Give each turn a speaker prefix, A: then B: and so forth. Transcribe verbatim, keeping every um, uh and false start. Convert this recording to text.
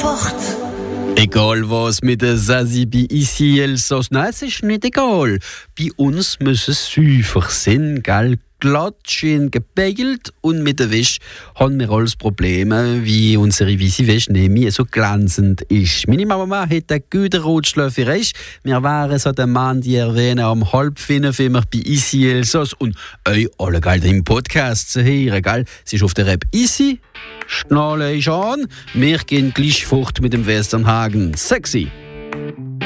A: fort.
B: Egal was mit der Sasi bei Ici Elsass, nein, es ist nicht egal. Bei uns müssen es einfach sein, gell? Glatt, schön gepegelt und mit der Wäsche haben wir alles Probleme, wie unsere weiße Wäsche nämlich so glänzend ist. Meine Mama hat einen guten Rotschläfer. Wir waren so den Mann, die erwähnen, am halb fünf immer bei Ici Elsass und euch alle gell, im Podcast zu hören, gell? Es ist auf der App Ici, Schnalle ist an, wir gehen gleich fort mit dem Westernhagen. Sexy!